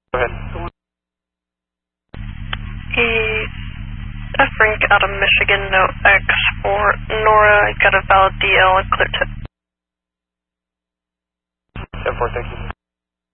Go ahead. F Frank out of Michigan, no X for Nora, got a valid DL and clear tip. 10-4, thank you.